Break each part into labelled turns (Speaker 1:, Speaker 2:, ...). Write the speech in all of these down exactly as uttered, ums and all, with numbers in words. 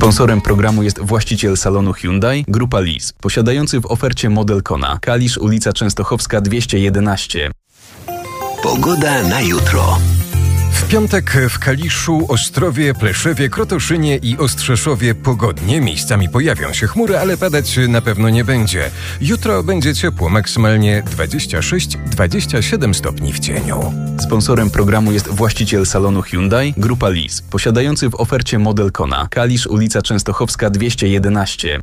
Speaker 1: Sponsorem programu jest właściciel salonu Hyundai, Grupa Lease, posiadający w ofercie model Kona. Kalisz, ulica Częstochowska dwieście jedenaście.
Speaker 2: Pogoda na jutro.
Speaker 3: W piątek w Kaliszu, Ostrowie, Pleszewie, Krotoszynie i Ostrzeszowie pogodnie. Miejscami pojawią się chmury, ale padać na pewno nie będzie. Jutro będzie ciepło, maksymalnie dwadzieścia sześć dwadzieścia siedem stopni w cieniu.
Speaker 1: Sponsorem programu jest właściciel salonu Hyundai, Grupa Lease, posiadający w ofercie model Kona. Kalisz, ulica Częstochowska dwieście jedenaście.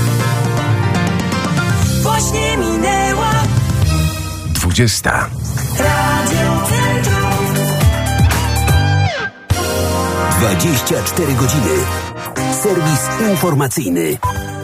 Speaker 4: Właśnie minęła
Speaker 3: dwudziesta.
Speaker 4: Radio Centrum.
Speaker 2: dwadzieścia cztery godziny. Serwis informacyjny.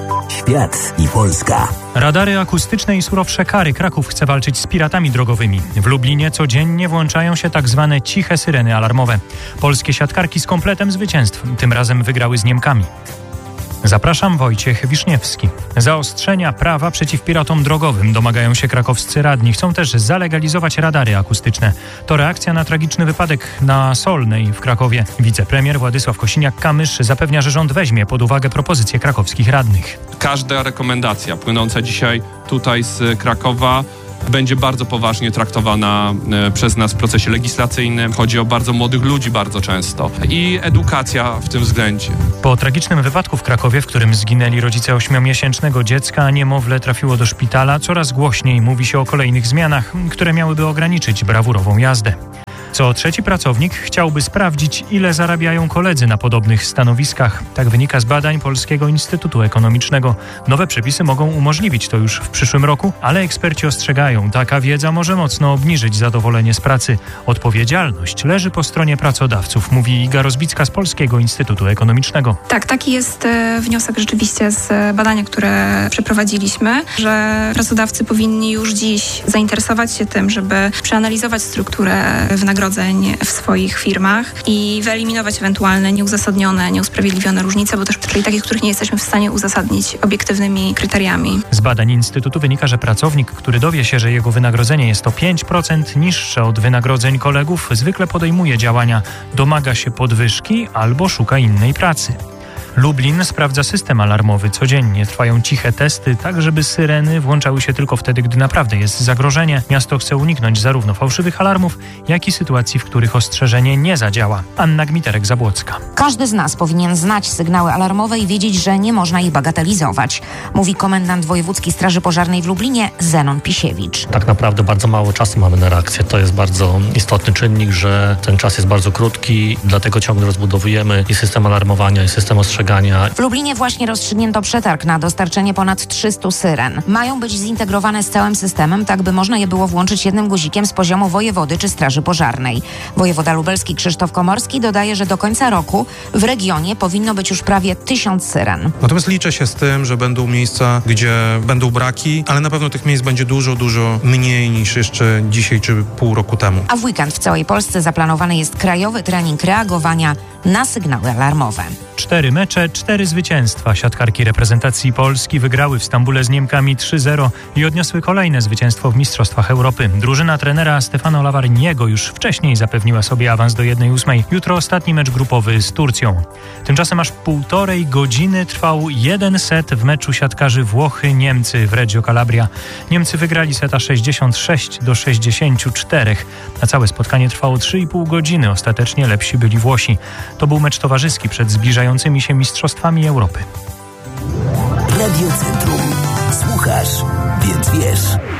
Speaker 2: Świat i Polska.
Speaker 5: Radary akustyczne i surowsze kary. Kraków chce walczyć z piratami drogowymi. W Lublinie codziennie włączają się tak zwane ciche syreny alarmowe. Polskie siatkarki z kompletem zwycięstw. Tym razem wygrały z Niemkami. Zapraszam, Wojciech Wiszniewski. Zaostrzenia prawa przeciw piratom drogowym domagają się krakowscy radni. Chcą też zalegalizować radary akustyczne. To reakcja na tragiczny wypadek na Solnej w Krakowie. Wicepremier Władysław Kosiniak-Kamysz zapewnia, że rząd weźmie pod uwagę propozycje krakowskich radnych.
Speaker 6: Każda rekomendacja płynąca dzisiaj tutaj z Krakowa będzie bardzo poważnie traktowana przez nas w procesie legislacyjnym. Chodzi o bardzo młodych ludzi bardzo często i edukacja w tym względzie.
Speaker 5: Po tragicznym wypadku w Krakowie, w którym zginęli rodzice ośmiomiesięcznego dziecka, niemowlę trafiło do szpitala, coraz głośniej mówi się o kolejnych zmianach, które miałyby ograniczyć brawurową jazdę. Co trzeci pracownik chciałby sprawdzić, ile zarabiają koledzy na podobnych stanowiskach. Tak wynika z badań Polskiego Instytutu Ekonomicznego. Nowe przepisy mogą umożliwić to już w przyszłym roku, ale eksperci ostrzegają, taka wiedza może mocno obniżyć zadowolenie z pracy. Odpowiedzialność leży po stronie pracodawców, mówi Iga Rozbicka z Polskiego Instytutu Ekonomicznego.
Speaker 7: Tak, taki jest wniosek rzeczywiście z badania, które przeprowadziliśmy, że pracodawcy powinni już dziś zainteresować się tym, żeby przeanalizować strukturę wynagrodzeń w swoich firmach i wyeliminować ewentualne nieuzasadnione, nieusprawiedliwione różnice, bo też czyli takich, których nie jesteśmy w stanie uzasadnić obiektywnymi kryteriami.
Speaker 5: Z badań Instytutu wynika, że pracownik, który dowie się, że jego wynagrodzenie jest o pięć procent niższe od wynagrodzeń kolegów, zwykle podejmuje działania, domaga się podwyżki albo szuka innej pracy. Lublin sprawdza system alarmowy. Codziennie trwają ciche testy, tak żeby syreny włączały się tylko wtedy, gdy naprawdę jest zagrożenie. Miasto chce uniknąć zarówno fałszywych alarmów, jak i sytuacji, w których ostrzeżenie nie zadziała. Anna Gmiterek-Zabłocka.
Speaker 8: Każdy z nas powinien znać sygnały alarmowe i wiedzieć, że nie można ich bagatelizować, mówi komendant Wojewódzkiej Straży Pożarnej w Lublinie Zenon Pisiewicz.
Speaker 9: Tak naprawdę bardzo mało czasu mamy na reakcję. To jest bardzo istotny czynnik, że ten czas jest bardzo krótki, dlatego ciągle rozbudowujemy i system alarmowania, i system ostrzegania.
Speaker 8: W Lublinie właśnie rozstrzygnięto przetarg na dostarczenie ponad trzystu syren. Mają być zintegrowane z całym systemem, tak by można je było włączyć jednym guzikiem z poziomu wojewody czy straży pożarnej. Wojewoda lubelski Krzysztof Komorski dodaje, że do końca roku w regionie powinno być już prawie tysiąc syren.
Speaker 10: Natomiast liczę się z tym, że będą miejsca, gdzie będą braki, ale na pewno tych miejsc będzie dużo, dużo mniej niż jeszcze dzisiaj czy pół roku temu.
Speaker 8: A w weekend w całej Polsce zaplanowany jest krajowy trening reagowania na sygnały alarmowe.
Speaker 5: Cztery mecze, cztery zwycięstwa. Siatkarki reprezentacji Polski wygrały w Stambule z Niemkami trzy zero i odniosły kolejne zwycięstwo w Mistrzostwach Europy. Drużyna trenera Stefano Lavariniego już wcześniej zapewniła sobie awans do jednej ósmej. Jutro ostatni mecz grupowy z Turcją. Tymczasem aż półtorej godziny trwał jeden set w meczu siatkarzy Włochy-Niemcy w Reggio Calabria. Niemcy wygrali seta sześćdziesiąt sześć do sześćdziesięciu czterech. Na całe spotkanie trwało trzy i pół godziny. Ostatecznie lepsi byli Włosi. To był mecz towarzyski przed zbliżającymi się Mistrzostwami Europy.
Speaker 2: Radio Centrum. Słuchasz, więc wiesz.